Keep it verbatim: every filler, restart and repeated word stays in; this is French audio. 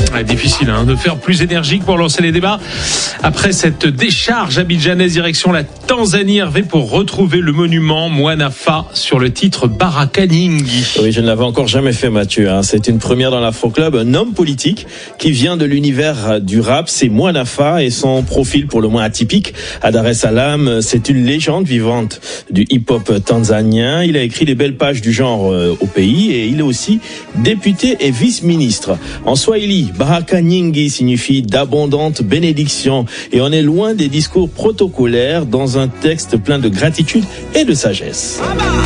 Ouais, difficile hein, de faire plus énergique pour lancer les débats. Après cette décharge abidjanaise direction la Tanzanie, Hervé, pour retrouver le monument Mwana-Fa sur le titre Baraka-Nyingi. Oui, je ne l'avais encore jamais fait, Mathieu. Hein. C'est une première dans l'Afro-Club. Un homme politique qui vient de l'univers du rap, c'est Mwana-Fa, et son profil pour le moins atypique à Dar es Salaam, c'est une légende vivante du hip-hop tanzanien. Il a écrit les belles pages du genre euh, au pays et il est aussi député et vice-ministre. En swahili, Baraka-Nyingi signifie d'abondante bénédiction et on est loin des discours protocolaires dans un texte plein de gratitude et de sagesse.